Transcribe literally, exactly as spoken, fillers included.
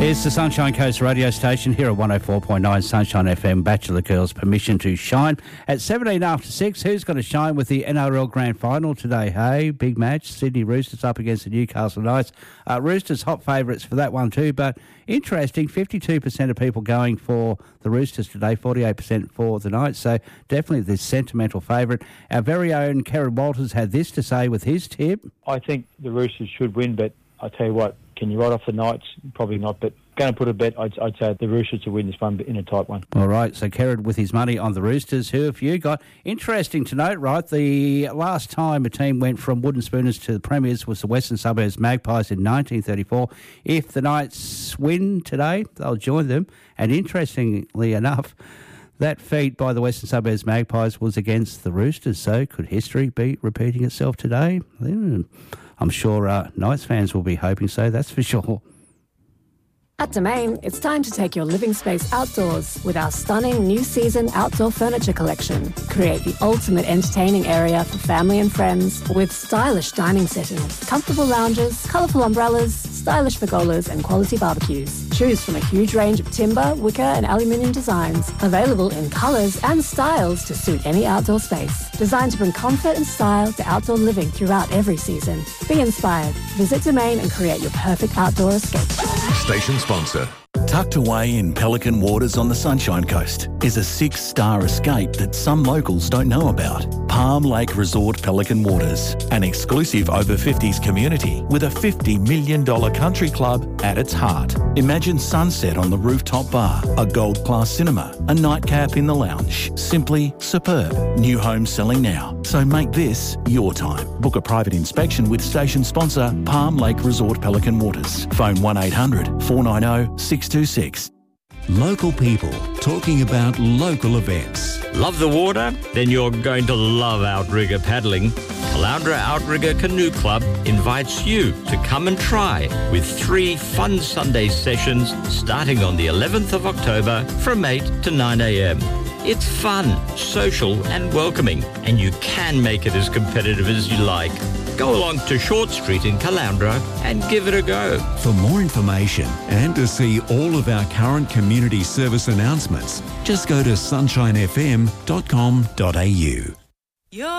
It's the Sunshine Coast radio station here at one oh four point nine Sunshine F M. Bachelor Girls Permission to Shine. At seventeen after six, who's going to shine with the N R L Grand Final today? Hey, big match. Sydney Roosters up against the Newcastle Knights. Uh, Roosters hot favourites for that one too, but interesting, fifty-two percent of people going for the Roosters today, forty-eight percent for the Knights, so definitely the sentimental favourite. Our very own Kerrod Walters had this to say with his tip. I think the Roosters should win, but I tell you what, can you write off the Knights? Probably not, but going to put a bet, I'd, I'd say the Roosters to win this one in a tight one. All right, so Kerrod with his money on the Roosters. Who have you got? Interesting to note, right, the last time a team went from wooden spooners to the Premiers was the Western Suburbs Magpies in nineteen thirty-four. If the Knights win today, they'll join them. And interestingly enough, that feat by the Western Suburbs Magpies was against the Roosters. So could history be repeating itself today? I'm sure uh, Knights fans will be hoping so, that's for sure. At Domain, it's time to take your living space outdoors with our stunning new season outdoor furniture collection. Create the ultimate entertaining area for family and friends with stylish dining settings, comfortable lounges, colourful umbrellas, stylish pergolas and quality barbecues. Choose from a huge range of timber, wicker and aluminium designs, available in colours and styles to suit any outdoor space. Designed to bring comfort and style to outdoor living throughout every season. Be inspired. Visit Domain and create your perfect outdoor escape. Station sponsor. Tucked away in Pelican Waters on the Sunshine Coast is a six-star escape that some locals don't know about. Palm Lake Resort Pelican Waters, an exclusive over fifties community with a fifty million dollars country club at its heart. Imagine sunset on the rooftop bar, a gold-class cinema, a nightcap in the lounge. Simply superb. New homes selling now, so make this your time. Book a private inspection with station sponsor Palm Lake Resort Pelican Waters. Phone one eight hundred four nine zero six two six. Local people talking about local events. Love the water? Then you're going to love Outrigger paddling. Caloundra Outrigger Canoe Club invites you to come and try with three fun Sunday sessions starting on the eleventh of October from eight to nine a.m. It's fun, social and welcoming, and you can make it as competitive as you like. Go along to Short Street in Caloundra and give it a go. For more information and to see all of our current community service announcements, just go to sunshine f m dot com dot a u.